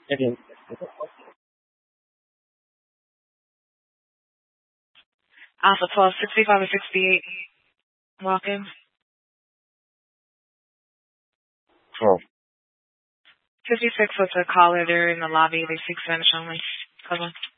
Alpha 12, 65 or 68. Walk in. 12. 56 with a caller. They're in the lobby. They speak Spanish only. Come on.